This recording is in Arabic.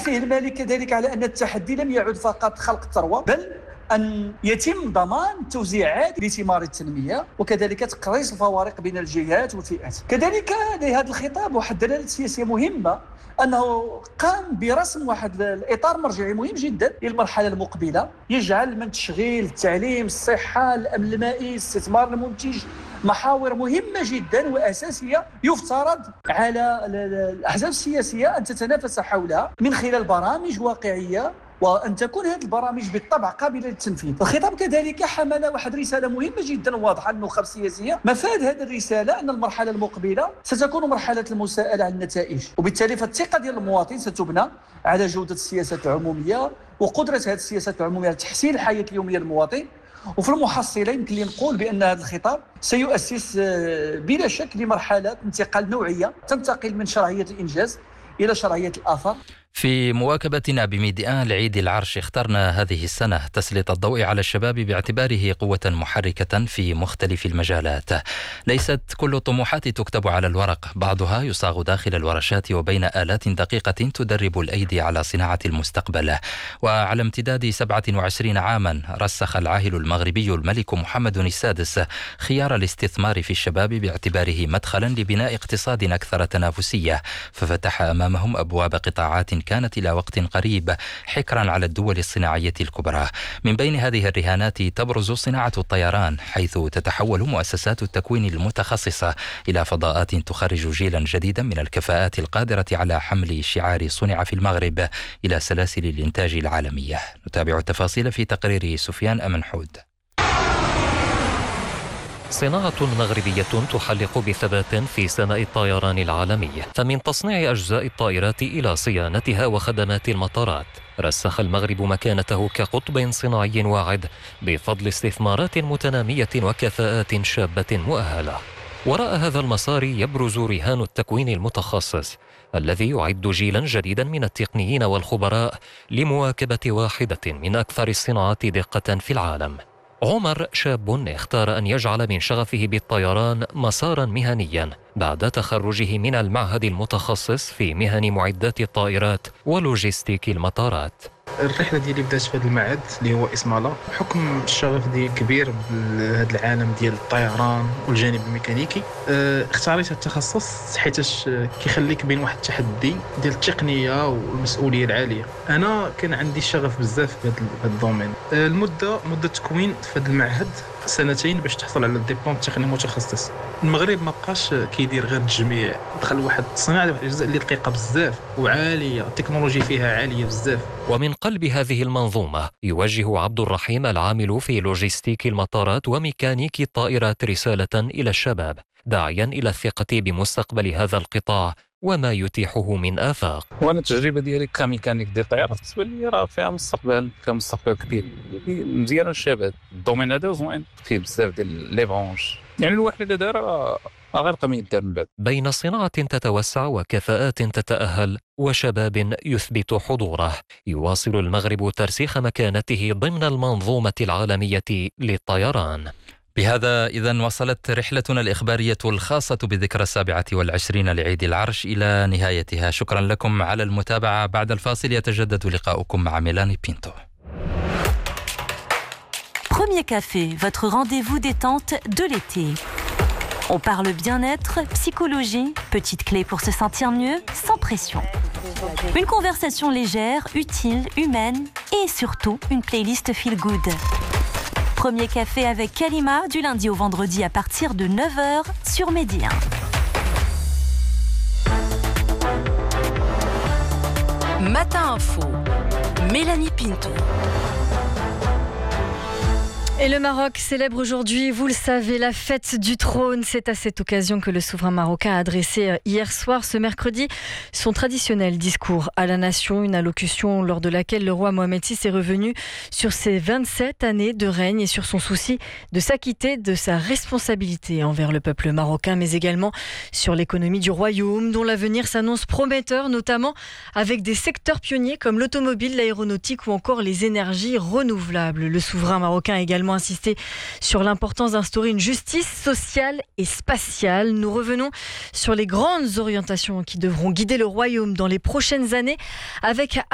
فيه المالك كذلك على أن التحدي لم يعد فقط خلق الثروة، بل أن يتم ضمان توزيعات لثمار التنمية وكذلك تقريص الفوارق بين الجهات والفئات. كذلك لهذا الخطاب واحد دلالة سياسية مهمة، أنه قام برسم واحد الإطار مرجعي مهم جدا للمرحلة المقبلة، يجعل من تشغيل، التعليم، الصحة، الأمن المائي، الاستثمار المنتج محاور مهمة جدا وأساسية يفترض على الأحزاب السياسية أن تتنافس حولها من خلال برامج واقعية، وأن تكون هذه البرامج بالطبع قابلة للتنفيذ. الخطاب كذلك حمل واحد رسالة مهمة جدا واضحة للنخب السياسية. مفاد هذه الرسالة أن المرحلة المقبلة ستكون مرحلة المساءلة عن النتائج، وبالتالي فالثقة ديال المواطن ستبنى على جودة السياسات العمومية وقدرة هذه السياسات العمومية على تحسين الحياة اليومية للمواطن. وفي المحصلة يمكن لي نقول بأن هذا الخطاب سيؤسس بلا شك لمرحلة انتقال نوعية تنتقل من شرعية الإنجاز إلى شرعية الآثار. في مواكبتنا بميدان العيد العرش اخترنا هذه السنة تسليط الضوء على الشباب باعتباره قوة محركة في مختلف المجالات. ليست كل الطموحات تكتب على الورق، بعضها يصاغ داخل الورشات وبين آلات دقيقة تدرب الأيدي على صناعة المستقبل. وعلى امتداد 27 عاما رسخ العاهل المغربي الملك محمد السادس خيار الاستثمار في الشباب باعتباره مدخلا لبناء اقتصاد أكثر تنافسية، ففتح أمامهم أبواب قطاعات كانت إلى وقت قريب حكرا على الدول الصناعية الكبرى. من بين هذه الرهانات تبرز صناعة الطيران، حيث تتحول مؤسسات التكوين المتخصصة إلى فضاءات تخرج جيلا جديدا من الكفاءات القادرة على حمل شعار صنع في المغرب إلى سلاسل الإنتاج العالمية. نتابع التفاصيل في تقرير سفيان أمنحود. صناعة مغربية تحلق بثبات في سماء الطيران العالمي، فمن تصنيع أجزاء الطائرات إلى صيانتها وخدمات المطارات، رسخ المغرب مكانته كقطب صناعي واعد بفضل استثمارات متنامية وكفاءات شابة مؤهلة. وراء هذا المسار يبرز رهان التكوين المتخصص الذي يعد جيلا جديدا من التقنيين والخبراء لمواكبة واحدة من أكثر الصناعات دقة في العالم. عمر شاب اختار أن يجعل من شغفه بالطيران مسارا مهنيا بعد تخرجه من المعهد المتخصص في مهن معدات الطائرات ولوجستيك المطارات. الرحله ديالي بدات في هذا المعهد اللي هو اسمالا، بحكم الشغف ديالي كبير بهذا العالم ديال الطيران والجانب الميكانيكي. اختاريت التخصص حيتاش كيخليك بين واحد التحدي ديال التقنيه والمسؤوليه العاليه. انا كان عندي شغف بزاف في هذا الدومين. مده تكوين في هذا المعهد 2 باش تحصل على الدبلوم التقني متخصص. المغرب ما بقاش كيدير غير التجميع، دخل واحد الصناعه واحد الجزء اللي دقيقه بزاف وعاليه، التكنولوجيا فيها عاليه بزاف. ومن قلب هذه المنظومه يوجه عبد الرحيم العامل في لوجستيك المطارات وميكانيك الطائرات رساله الى الشباب، داعيا الى الثقه بمستقبل هذا القطاع وما يتيحه من آفاق. وانا التجربه ديالي كميكانيك ديال الطياره بالنسبه لي راه فيها مستقبل كبير مزيان. الشباب الدومين هذا زوين فيه بزاف ديال لي برونش، يعني الواحد اللي دار غير من يدار من بعد. بين صناعه تتوسع وكفاءات تتأهل وشباب يثبت حضوره، يواصل المغرب ترسيخ مكانته ضمن المنظومه العالميه للطيران. بهذا إذن وصلت رحلتنا الإخبارية الخاصة بذكرى 27 لعيد العرش إلى نهايتها. شكرا لكم على المتابعة. بعد الفاصل يتجدد لقاؤكم مع ميلاني بينتو. Premier Café, votre rendez-vous détente de l'été. On parle bien-être, psychologie, petites clés pour se sentir mieux, sans pression. Une conversation légère, utile, humaine et surtout une playlist feel good. Premier Café avec Kalima du lundi au vendredi à partir de 9h sur Medi 1. Matin Info, Mélanie Pinto. Et le Maroc célèbre aujourd'hui, vous le savez, la fête du trône. C'est à cette occasion que le souverain marocain a adressé hier soir, ce mercredi, son traditionnel discours à la nation. Une allocution lors de laquelle le roi Mohamed VI est revenu sur ses 27 années de règne et sur son souci de s'acquitter de sa responsabilité envers le peuple marocain, mais également sur l'économie du royaume, dont l'avenir s'annonce prometteur, notamment avec des secteurs pionniers comme l'automobile, l'aéronautique ou encore les énergies renouvelables. Le souverain marocain a également insisté sur l'importance d'instaurer une justice sociale et spatiale. Nous revenons sur les grandes orientations qui devront guider le royaume dans les prochaines années avec